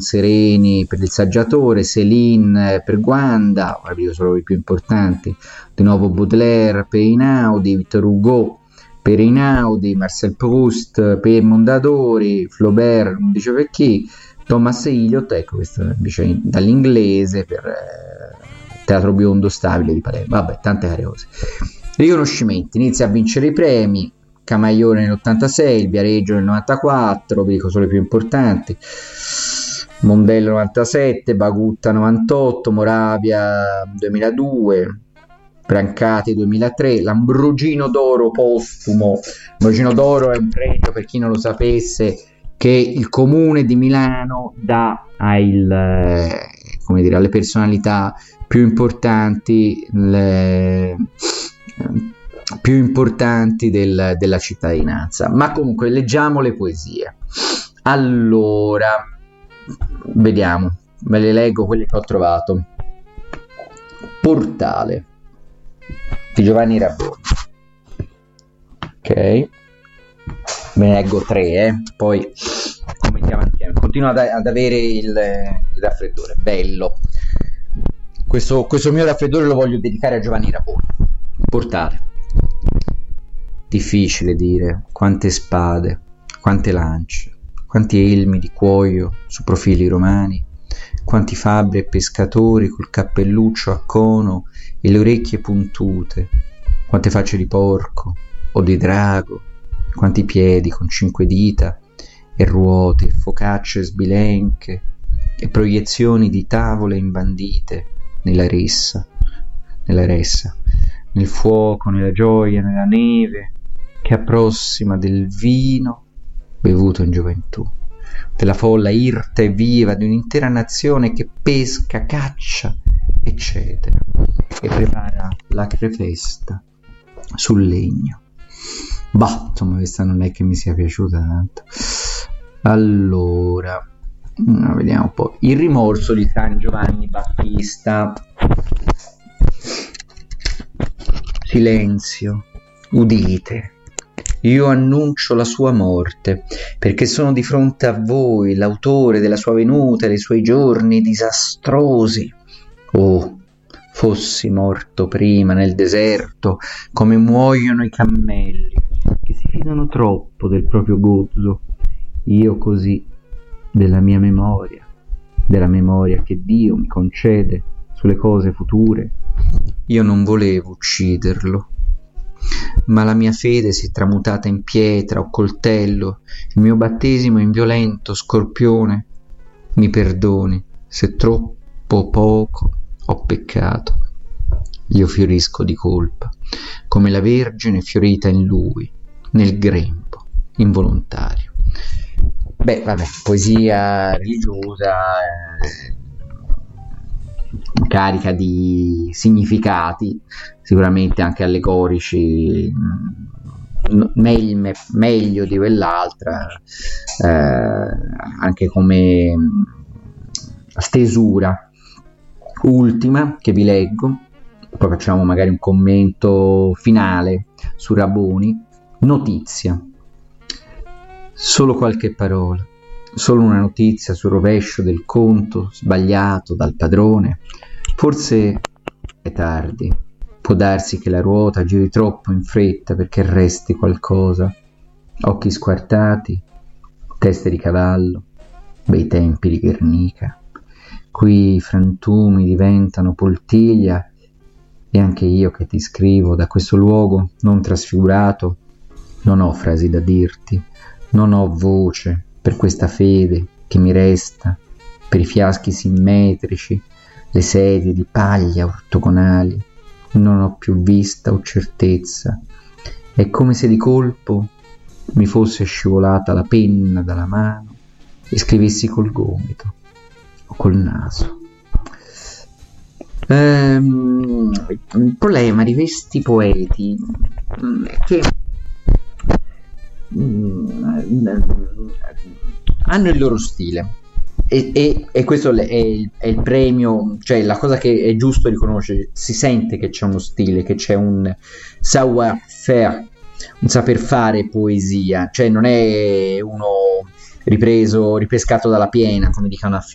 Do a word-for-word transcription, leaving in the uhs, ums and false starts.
Sereni per il saggiatore, Céline per Guanda, capito, solo i più importanti, di nuovo Baudelaire per Einaudi, Victor Hugo per Einaudi, Marcel Proust per Mondadori, Flaubert non dice per chi, Thomas Eliot, ecco questo invece dall'inglese per eh, Teatro Biondo Stabile di Palermo, vabbè, tante care cose. Riconoscimenti, inizia a vincere i premi, Camaiore nell'ottantasei, il Viareggio nel novantaquattro, vi dico solo i più importanti, Mondello novantasette, Bagutta novantotto, Moravia duemiladue, Brancati duemilatré, l'Ambrogino d'Oro postumo. L'Ambrogino d'Oro è un premio, per chi non lo sapesse, che il Comune di Milano dà ai, come dire, alle personalità più importanti, le, più importanti del, della cittadinanza. Ma comunque leggiamo le poesie. Allora, vediamo, ve le leggo quelle che ho trovato. Portale di Giovanni Rabboni. Ok, ve ne leggo tre, eh? Poi commentiamo insieme. Continuo ad, ad avere il, il raffreddore. Bello. Questo, questo mio raffreddore lo voglio dedicare a Giovanni Rabboni. Portale. Difficile dire quante spade, quante lance, quanti elmi di cuoio su profili romani, quanti fabbri e pescatori col cappelluccio a cono e le orecchie puntute, quante facce di porco o di drago, quanti piedi con cinque dita e ruote, focacce sbilenche e proiezioni di tavole imbandite nella ressa, nella ressa, nel fuoco, nella gioia, nella neve che approssima del vino bevuto in gioventù, della folla irta e viva di un'intera nazione che pesca, caccia, eccetera, e prepara l'acre festa sul legno. Bah, insomma, questa non è che mi sia piaciuta tanto. Allora, vediamo un po'. Il rimorso di San Giovanni Battista. Silenzio, udite. Io annuncio la sua morte, perché sono di fronte a voi, l'autore della sua venuta e dei suoi giorni disastrosi. Oh, fossi morto prima nel deserto, come muoiono i cammelli, che si fidano troppo del proprio gozzo. Io così, della mia memoria, della memoria che Dio mi concede sulle cose future, io non volevo ucciderlo. Ma la mia fede si è tramutata in pietra o coltello, il mio battesimo in violento scorpione. Mi perdoni se troppo poco ho peccato. Io fiorisco di colpa, come la Vergine fiorita in lui, nel grembo involontario. Beh, vabbè, poesia religiosa, eh, carica di significati, sicuramente anche allegorici, meglio, meglio di quell'altra, eh, anche come stesura. Ultima che vi leggo, poi facciamo magari un commento finale su Rabboni. Notizia. Solo qualche parola, solo una notizia sul rovescio del conto sbagliato dal padrone. Forse è tardi, può darsi che la ruota giri troppo in fretta perché resti qualcosa. Occhi squartati, teste di cavallo, bei tempi di Guernica. Qui i frantumi diventano poltiglia e anche io che ti scrivo da questo luogo non trasfigurato non ho frasi da dirti, non ho voce per questa fede che mi resta, per i fiaschi simmetrici, le sedie di paglia ortogonali, non ho più vista o certezza. È come se di colpo mi fosse scivolata la penna dalla mano e scrivessi col gomito o col naso. Ehm, il problema di questi poeti è che hanno il loro stile e, e, e questo è il, è il premio, cioè la cosa che è giusto riconoscere. Si sente che c'è uno stile, che c'è un savoir-faire, un saper fare poesia, cioè non è uno ripreso, ripescato dalla piena, come dicono a